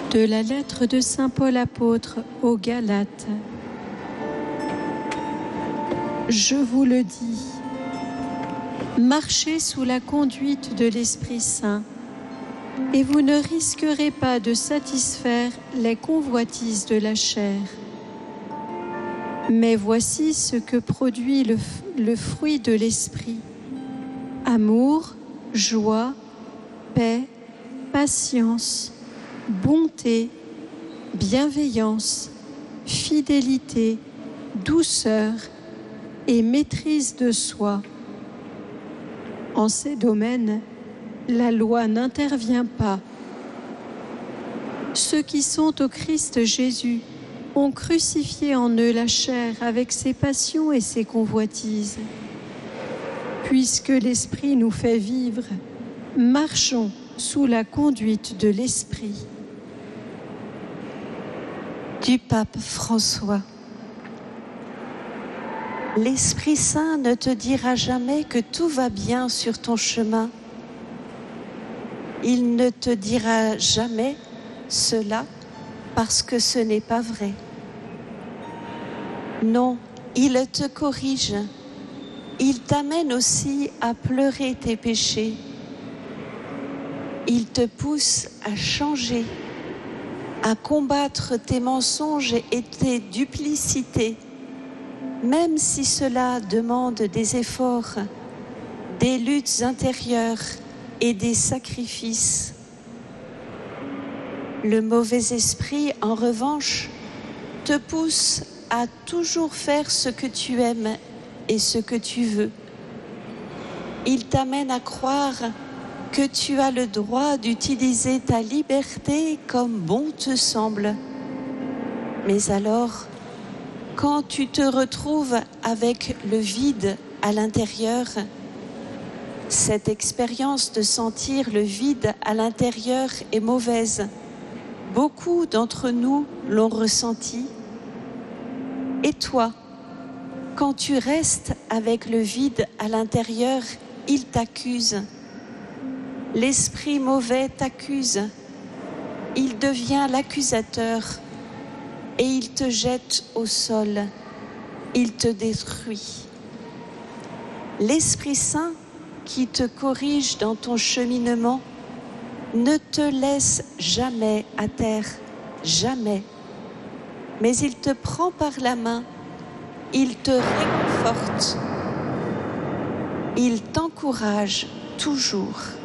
De la lettre de saint Paul apôtre aux Galates. Je vous le dis, marchez sous la conduite de l'Esprit Saint, et vous ne risquerez pas de satisfaire les convoitises de la chair. Mais voici ce que produit le fruit de l'Esprit: amour, joie, paix, patience, bonté, bienveillance, fidélité, douceur et maîtrise de soi. En ces domaines, la loi n'intervient pas. Ceux qui sont au Christ Jésus ont crucifié en eux la chair avec ses passions et ses convoitises. Puisque l'Esprit nous fait vivre, marchons sous la conduite de l'Esprit. Du pape François. L'Esprit Saint ne te dira jamais que tout va bien sur ton chemin. Il ne te dira jamais cela parce que ce n'est pas vrai. Non, il te corrige. Il t'amène aussi à pleurer tes péchés. Il te pousse à changer, à combattre tes mensonges et tes duplicités, même si cela demande des efforts, des luttes intérieures et des sacrifices. Le mauvais esprit, en revanche, te pousse à toujours faire ce que tu aimes et ce que tu veux. Il t'amène à croire que tu as le droit d'utiliser ta liberté comme bon te semble. Mais alors, quand tu te retrouves avec le vide à l'intérieur, cette expérience de sentir le vide à l'intérieur est mauvaise. Beaucoup d'entre nous l'ont ressenti. Et toi, quand tu restes avec le vide à l'intérieur, il t'accuse. L'esprit mauvais t'accuse. Il devient l'accusateur et il te jette au sol. Il te détruit. L'Esprit Saint qui te corrige dans ton cheminement ne te laisse jamais à terre, jamais. Mais il te prend par la main, il te réconforte, il t'encourage toujours.